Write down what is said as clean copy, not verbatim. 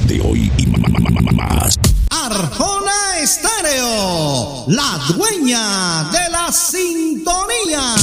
de hoy y más. Arjona Estéreo, la dueña de la sintonía.